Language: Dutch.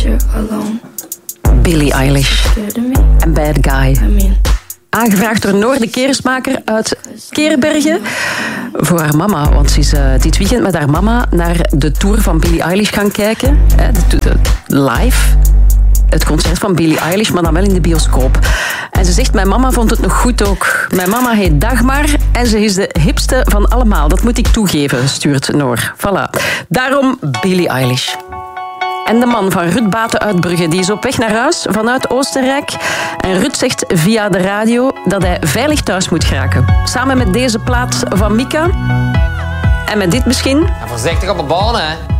Billie Eilish. A Bad Guy. Aangevraagd door Noor, de keersmaker uit Keerbergen. Voor haar mama, want ze is dit weekend met haar mama naar de tour van Billie Eilish gaan kijken. Live. Het concert van Billie Eilish, maar dan wel in de bioscoop. En ze zegt, mijn mama vond het nog goed ook. Mijn mama heet Dagmar en ze is de hipste van allemaal. Dat moet ik toegeven, stuurt Noor. Voilà. Daarom Billie Eilish. En de man van Ruud Baten uit Brugge, die is op weg naar huis vanuit Oostenrijk. En Ruud zegt via de radio dat hij veilig thuis moet geraken. Samen met deze plaat van Mika. En met dit misschien. En voorzichtig op de baan, hè.